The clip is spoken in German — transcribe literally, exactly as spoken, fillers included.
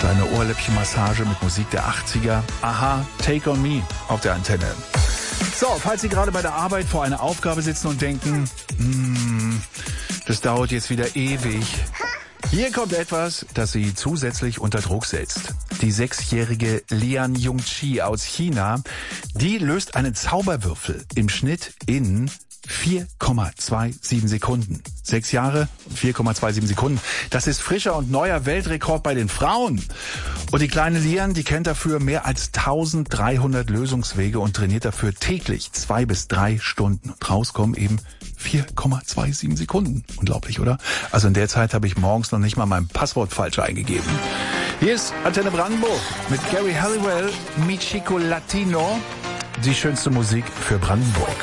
Deine Ohrläppchenmassage mit Musik der achtziger. Aha, Take on Me auf der Antenne. So, falls Sie gerade bei der Arbeit vor einer Aufgabe sitzen und denken, hm, das dauert jetzt wieder ewig. Hier kommt etwas, das Sie zusätzlich unter Druck setzt. Die sechsjährige Lian Yongqi aus China, die löst einen Zauberwürfel im Schnitt in vier Komma siebenundzwanzig Sekunden. Sechs Jahre, vier Komma siebenundzwanzig Sekunden. Das ist frischer und neuer Weltrekord bei den Frauen. Und die kleine Lian, die kennt dafür mehr als eintausenddreihundert Lösungswege und trainiert dafür täglich zwei bis drei Stunden. Und rauskommen eben vier Komma siebenundzwanzig Sekunden. Unglaublich, oder? Also in der Zeit habe ich morgens noch nicht mal mein Passwort falsch eingegeben. Hier ist Antenne Brandenburg mit Gary Halliwell, Mi Chico Latino. Die schönste Musik für Brandenburg.